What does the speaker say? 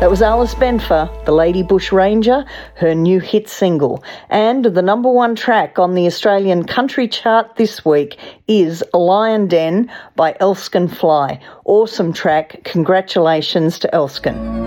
That was Alice Benfer, the Lady Bush Ranger, her new hit single. And the number one track on the Australian country chart this week is Lion Den by Elskin Fly. Awesome track. Congratulations to Elskin.